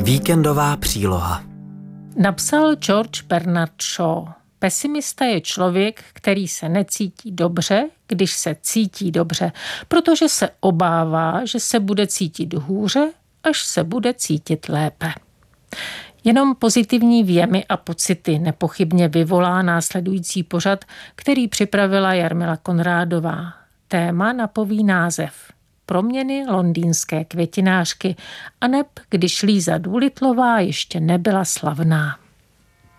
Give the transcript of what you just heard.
Víkendová příloha. Napsal George Bernard Shaw. Pesimista je člověk, který se necítí dobře, když se cítí dobře, protože se obává, že se bude cítit hůře, až se bude cítit lépe. Jenom pozitivní věmy a pocity nepochybně vyvolá následující pořad, který připravila Jarmila Konrádová. Téma napoví název Proměny londýnské květinářky, aneb když Líza Doolittlová ještě nebyla slavná.